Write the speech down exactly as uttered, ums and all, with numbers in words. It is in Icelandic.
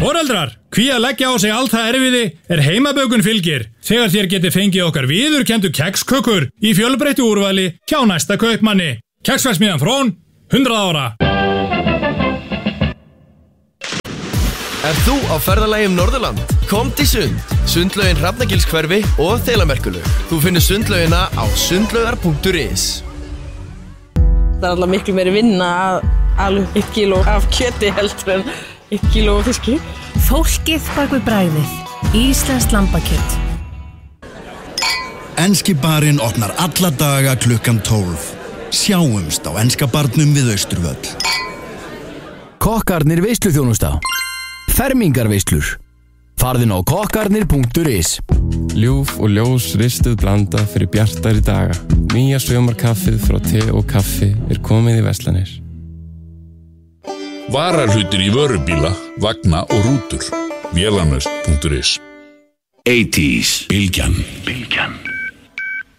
Foreldrar, hví að leggja á sig allt það erfiði er heimabökun fylgir þegar þér geti fengið okkar viðurkenndu kekskökur í fjölbreyttu úrvali hjá næsta kaupmanni. Keksverksmiðjan Frón, hundrað ára. Er þú á ferðalagi um Norðurland? Komdu í sund. Sundlaugin Hrafnagilshverfi og Þelamerkurlaug. Þú finnur sundlaugina á sundlaugar punktur is. Það er alltaf miklu meiri vinna að alveg eitt kíló af kjöti heldur en eitt kíló af fiski. Fólkið bak við bragðið. Íslenskt lambakjöt. Enski barinn opnar alla daga klukkan tólf. Sjáumst á enska barnum við Austurvöll. Kokkarnir veisluþjónusta. Fermingarveislur. Farðin á kokkarnir punktur is. Ljúf og ljós ristuð blanda fyrir bjartari daga. Nýja sömarkaffið frá te og kaffi er komið í verslanir. Varahlutir í vörubíla, vagna og rútur. Vélanöst punktur is. eighties Bylgjan. Bylgjan.